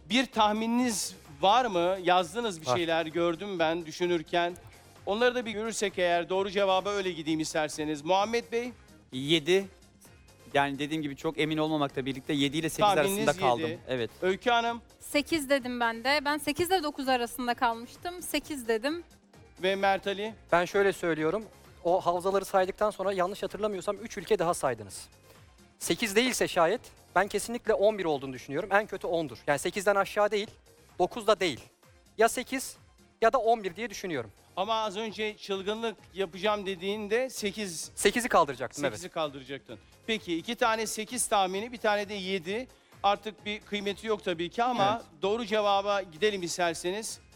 Bir tahmininiz var mı? Yazdınız bir Var. şeyler gördüm ben düşünürken. Onları da bir görürsek eğer doğru cevaba öyle gideyim isterseniz. Muhammed Bey, 7. Yani dediğim gibi çok emin olmamakla birlikte 7 ile 8 Tahmininiz arasında kaldım. 7. Evet. Öykü Hanım 8 dedim ben de. Ben 8 ile 9 arasında kalmıştım. 8 dedim. ve Mert Ali. Ben şöyle söylüyorum. O havzaları saydıktan sonra yanlış hatırlamıyorsam 3 ülke daha saydınız. 8 değilse şayet ben kesinlikle 11 olduğunu düşünüyorum. En kötü 10'dur. Yani 8'den aşağı değil, 9 da değil. Ya 8 ya da 11 diye düşünüyorum. Ama az önce çılgınlık yapacağım dediğinde 8 8'i kaldıracaktım 8'i evet. kaldıracaktın. Peki 2 tane 8 tahmini, bir tane de 7. Artık bir kıymeti yok tabii ki ama Evet. doğru cevaba gidelim isterseniz.